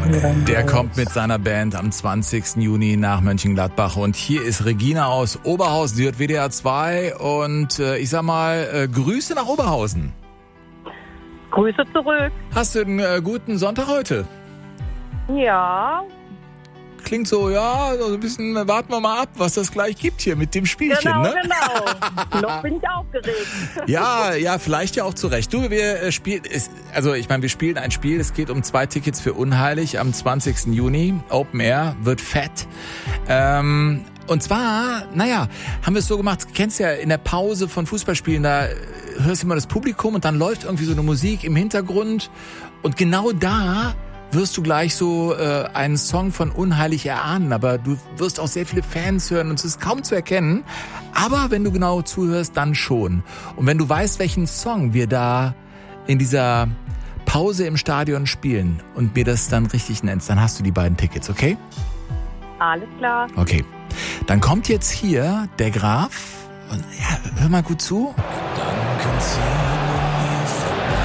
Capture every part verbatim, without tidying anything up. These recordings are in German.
Rennen. Der kommt mit seiner Band am zwanzigsten Juni nach Mönchengladbach. Und hier ist Regina aus Oberhausen. Sie hört W D R zwei. Und äh, ich sag mal, äh, Grüße nach Oberhausen. Grüße zurück. Hast du einen äh, guten Sonntag heute? Ja. Klingt so, ja, so ein bisschen, warten wir mal ab, was das gleich gibt hier mit dem Spielchen, Genau, ne? genau. Noch bin ich aufgeregt. Ja, ja, vielleicht ja auch zu Recht. Du, wir äh, spielen, ist, also ich meine, wir spielen ein Spiel, es geht um zwei Tickets für Unheilig am zwanzigsten Juni. Open Air, wird fett. Ähm, und zwar, naja, haben wir es so gemacht, du kennst ja in der Pause von Fußballspielen, da hörst du immer das Publikum und dann läuft irgendwie so eine Musik im Hintergrund und genau da wirst du gleich so äh, einen Song von Unheilig erahnen, aber du wirst auch sehr viele Fans hören und es ist kaum zu erkennen. Aber wenn du genau zuhörst, dann schon. Und wenn du weißt, welchen Song wir da in dieser Pause im Stadion spielen und mir das dann richtig nennst, dann hast du die beiden Tickets, okay? Alles klar. Okay. Dann kommt jetzt hier der Graf und ja, hör mal gut zu. Gedanken ziehen an mir vorbei.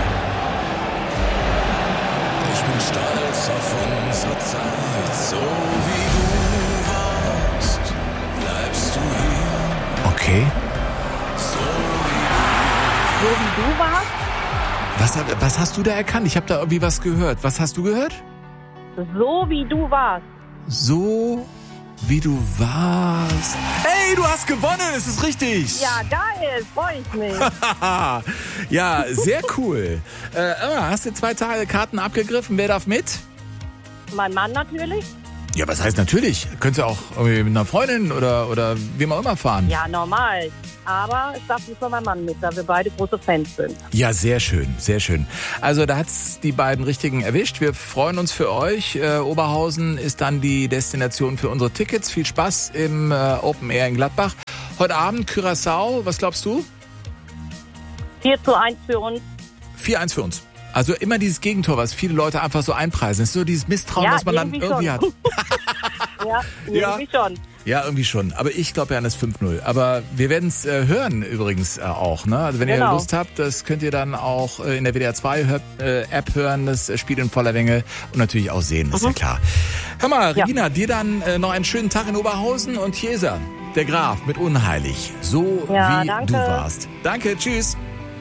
Ich bin stolz auf unsere Zeit, so wie du warst, bleibst du hier. Okay. So So wie du warst, Was, was hast du da erkannt? Ich habe da irgendwie was gehört. Was hast du gehört? so wie du warst. So wie du warst. Hey, du hast gewonnen, es ist richtig. Ja, geil, freue ich mich. Ja, sehr cool. Äh, hast du zwei Tage Karten abgegriffen? Wer darf mit? Mein Mann natürlich. Ja, was heißt natürlich? Könntest du auch irgendwie mit einer Freundin oder, oder wem auch immer fahren? Ja, normal. Aber es darf nicht nur mein Mann mit, da wir beide große Fans sind. Ja, sehr schön, sehr schön. Also da hat's die beiden Richtigen erwischt. Wir freuen uns für euch. Äh, Oberhausen ist dann die Destination für unsere Tickets. Viel Spaß im äh, Open Air in Gladbach. Heute Abend Curaçao, was glaubst du? vier zu eins für uns. vier eins für uns. Also immer dieses Gegentor, was viele Leute einfach so einpreisen. Das ist so dieses Misstrauen, Ja, was man dann irgendwie irgendwie schon. hat. Ja, Ja. irgendwie schon. Ja, irgendwie schon. Aber ich glaube ja an das fünf null. Aber wir werden es äh, hören übrigens äh, auch. Ne? Also wenn ihr Genau. Lust habt, das könnt ihr dann auch äh, in der W D R zwei Hör- äh, App hören, das äh, Spiel in voller Länge und natürlich auch sehen, ist ja klar. Hör mal, Ja. Regina, dir dann äh, noch einen schönen Tag in Oberhausen und hier ist er, der Graf mit Unheilig. So Ja, wie danke. du warst. Danke, tschüss.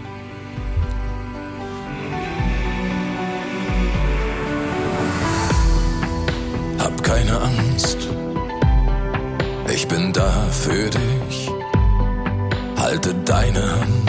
Hab keine Angst, ich bin da für dich. Halte deine Hand